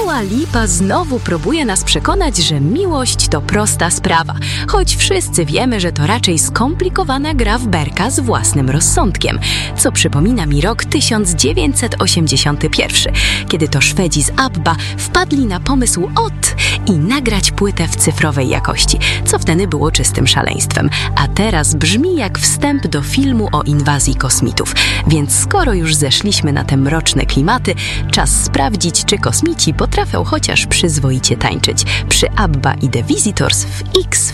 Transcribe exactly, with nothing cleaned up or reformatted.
Dua Lipa znowu próbuje nas przekonać, że miłość to prosta sprawa, choć wszyscy wiemy, że to raczej skomplikowana gra w berka z własnym rozsądkiem, co przypomina mi rok tysiąc dziewięćset osiemdziesiąty pierwszy, kiedy to Szwedzi z ABBA wpadli na pomysł od i nagrać płytę w cyfrowej jakości, co wtedy było czystym szaleństwem, a teraz brzmi jak wstęp do filmu o inwazji kosmitów. Więc skoro już zeszliśmy na te mroczne klimaty, czas sprawdzić, czy kosmici potrafią chociaż przyzwoicie tańczyć przy ABBA i The Visitors w X